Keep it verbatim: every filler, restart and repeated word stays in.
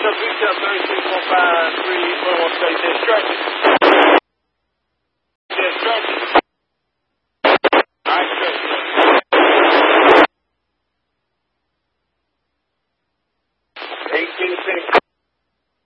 Delta Victor thirty-six one five three one one, stay there straight.